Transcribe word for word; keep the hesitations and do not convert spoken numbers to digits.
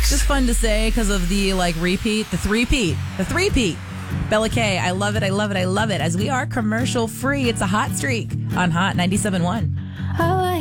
next. Just fun to say because of the like repeat, the three-peat, the three-peat. Bella K, I love it, I love it, I love it. As we are commercial free, it's a hot streak on Hot ninety-seven point one. I like